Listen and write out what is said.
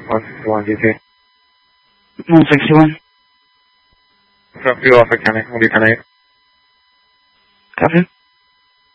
161 GT. 161. Front fuel off at County, will be 10-8. Copy.